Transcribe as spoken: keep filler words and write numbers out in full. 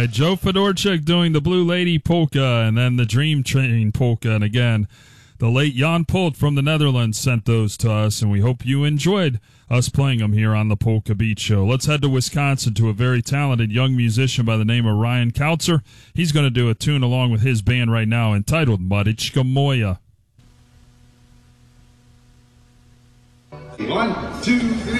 right, Joe Fedorchuk doing the Blue Lady Polka and then the Dream Train Polka. And again, the late Jan Polt from the Netherlands sent those to us, and we hope you enjoyed us playing them here on the Polka Beat Show. Let's head to Wisconsin to a very talented young musician by the name of Ryan Kautzer. He's going to do a tune along with his band right now entitled Marichka Moja. One, two, three.